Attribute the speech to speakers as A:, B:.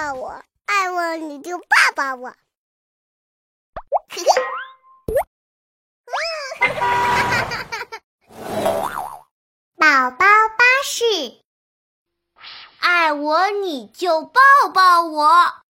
A: 抱我，爱我你就抱抱我。宝宝巴士，
B: 爱我你就抱抱我。